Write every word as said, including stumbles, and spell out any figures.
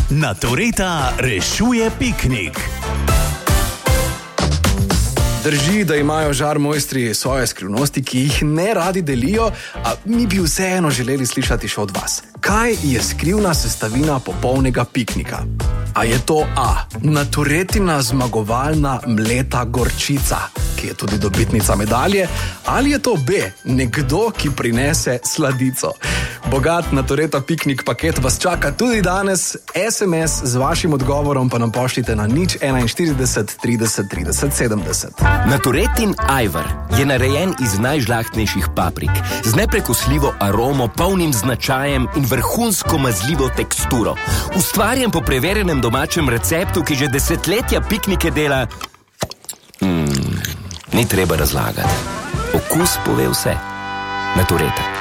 Natureta rešuje piknik. Drži, da imajo žar mojstri svoje skrivnosti, ki jih ne radi delijo, a mi bi vseeno želeli slišati še od vas. Kaj je skrivna sestavina popolnega piknika? A je to A. Naturetina zmagovalna mleta gorčica, ki je tudi dobitnica medalje, ali je to B. Nekdo, ki prinese sladico? Bogat Natureta piknik paket vas čaka tudi danes. es em es z vašim odgovorom pa nam pošljite na nič enainštirideset trideset trideset sedemdeset. Naturetin ajvar je narejen iz najžlahtnejših paprik, z neprekosljivo aromo, polnim značajem in vrhunsko mazljivo teksturo. Ustvarjen po preverjenem domačem receptu, ki že desetletja piknike dela... Hmm, ni treba razlagati. Okus pove vse. Natureta.